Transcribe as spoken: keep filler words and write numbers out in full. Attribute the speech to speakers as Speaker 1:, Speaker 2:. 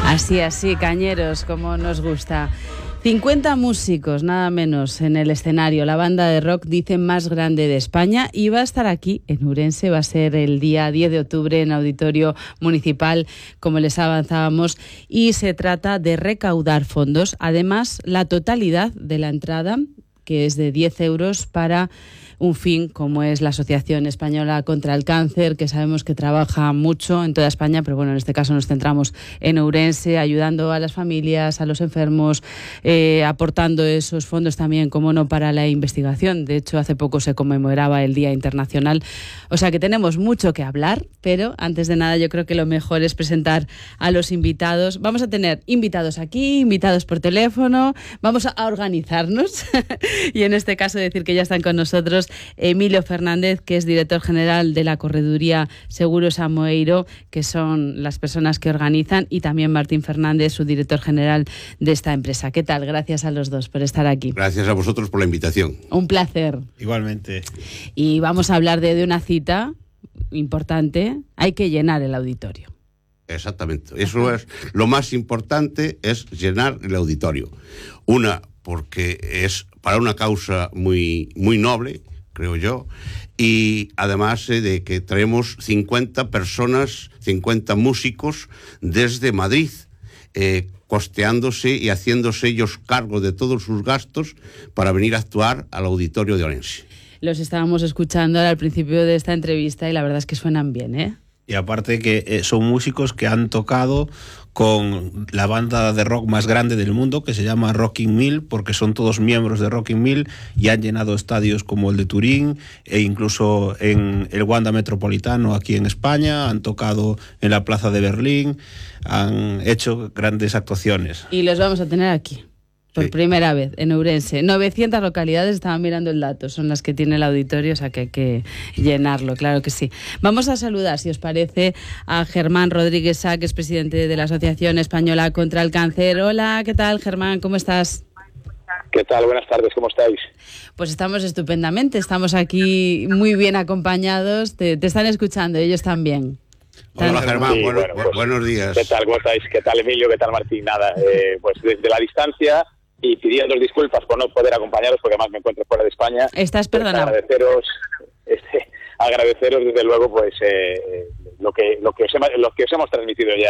Speaker 1: Así, así, cañeros, como nos gusta. cincuenta músicos, nada menos, en el escenario. La banda de rock, dicen, más grande de España, y va a estar aquí, en Ourense. Va a ser el día diez de octubre en Auditorio Municipal, como les avanzábamos, y se trata de recaudar fondos. Además, la totalidad de la entrada, que es de diez euros, para un fin como es la Asociación Española contra el Cáncer, que sabemos que trabaja mucho en toda España, pero bueno, en este caso nos centramos en Ourense, ayudando a las familias, a los enfermos, eh, aportando esos fondos también, como no, para la investigación. De hecho, hace poco se conmemoraba el Día Internacional. O sea que tenemos mucho que hablar, pero antes de nada yo creo que lo mejor es presentar a los invitados. Vamos a tener invitados aquí, invitados por teléfono, vamos a organizarnos y en este caso decir que ya están con nosotros Emilio Fernández, que es director general de la Correduría Seguros Amoeiro, que son las personas que organizan, y también Martín Fernández, su director general de esta empresa. ¿Qué tal? Gracias a los dos por estar aquí.
Speaker 2: Gracias a vosotros por la invitación.
Speaker 1: Un placer.
Speaker 3: Igualmente.
Speaker 1: Y vamos a hablar de, de una cita importante. Hay que llenar el auditorio.
Speaker 2: Exactamente. Eso es lo más importante, es llenar el auditorio. Una, porque es para una causa muy, muy noble, creo yo, y además eh, de que traemos cincuenta personas, cincuenta músicos desde Madrid, eh, costeándose y haciéndose ellos cargo de todos sus gastos para venir a actuar al auditorio de Ourense.
Speaker 1: Los estábamos escuchando al principio de esta entrevista y la verdad es que suenan bien, ¿eh?
Speaker 3: Y aparte que eh, son músicos que han tocado con la banda de rock más grande del mundo, que se llama Rocking Mill, porque son todos miembros de Rocking Mill y han llenado estadios como el de Turín e incluso en el Wanda Metropolitano aquí en España, han tocado en la Plaza de Berlín, han hecho grandes actuaciones.
Speaker 1: Y los vamos a tener aquí. Por sí. Primera vez, en Ourense. novecientas localidades, estaba mirando el dato, son las que tiene el auditorio, o sea que hay que llenarlo, claro que sí. Vamos a saludar, si os parece, a Germán Rodríguez Sá, que es presidente de la Asociación Española contra el Cáncer. Hola, ¿qué tal, Germán? ¿Cómo estás?
Speaker 4: ¿Qué tal? Buenas tardes, ¿cómo estáis?
Speaker 1: Pues estamos estupendamente, estamos aquí muy bien acompañados, te, te están escuchando, ellos también.
Speaker 2: Hola, Germán,
Speaker 4: sí,
Speaker 2: bueno,
Speaker 4: bueno, pues,
Speaker 2: buenos días.
Speaker 4: ¿Qué tal? ¿Cómo estáis? ¿Qué tal, Emilio? ¿Qué tal, Martín? Nada, eh, pues desde la distancia y pidiendo disculpas por no poder acompañaros, porque además me encuentro fuera de España.
Speaker 1: Estás perdonado.
Speaker 4: Pues agradeceros, este, agradeceros desde luego pues eh, lo que lo que os hemos, lo que os hemos transmitido ya